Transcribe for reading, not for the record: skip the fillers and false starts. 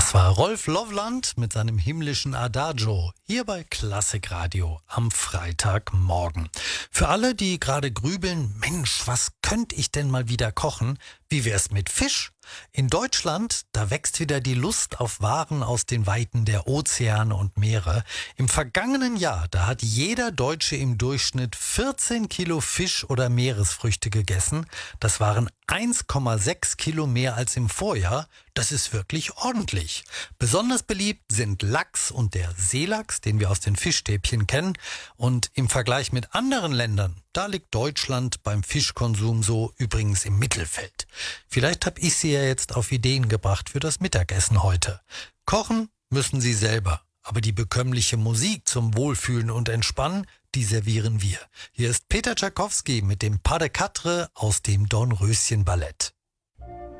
Das war Rolf Lovland mit seinem himmlischen Adagio hier bei Klassikradio am Freitagmorgen. Für alle, die gerade grübeln, Mensch, was könnte ich denn mal wieder kochen? Wie wär's mit Fisch? In Deutschland, da wächst wieder die Lust auf Waren aus den Weiten der Ozeane und Meere. Im vergangenen Jahr, da hat jeder Deutsche im Durchschnitt 14 Kilo Fisch oder Meeresfrüchte gegessen. Das waren 1,6 Kilo mehr als im Vorjahr. Das ist wirklich ordentlich. Besonders beliebt sind Lachs und der Seelachs, den wir aus den Fischstäbchen kennen. Und im Vergleich mit anderen Ländern, da liegt Deutschland beim Fischkonsum so übrigens im Mittelfeld. Vielleicht habe ich Sie ja jetzt auf Ideen gebracht für das Mittagessen heute. Kochen müssen Sie selber, aber die bekömmliche Musik zum Wohlfühlen und Entspannen, die servieren wir. Hier ist Peter Tchaikovsky mit dem Pas de Quatre aus dem Dornröschen-Ballett.